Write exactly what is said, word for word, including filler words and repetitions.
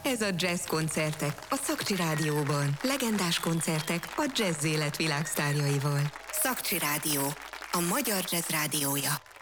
Ez a Jazz Koncertek a Szakcsi Rádióban. Legendás koncertek a jazz élet világsztárjaival. Szakcsi Rádió, a magyar jazz rádiója.